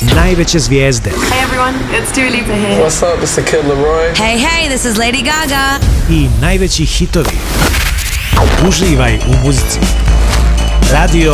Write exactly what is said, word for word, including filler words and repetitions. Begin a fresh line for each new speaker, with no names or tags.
najveće zvijezde.
Hey everyone, it's Dua Lipa here.
What's up, it's the Kid Laroi.
Hey, hey, this is Lady Gaga.
I najveći hitovi. Uživaj u muzici. Radio